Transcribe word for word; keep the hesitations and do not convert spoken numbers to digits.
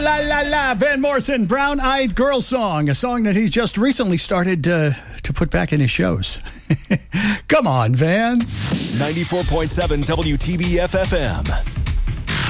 La la la, Van Morrison, Brown Eyed Girl Song, a song that he's just recently started uh, to put back in his shows. Come on, Van. ninety-four point seven W T B F F M.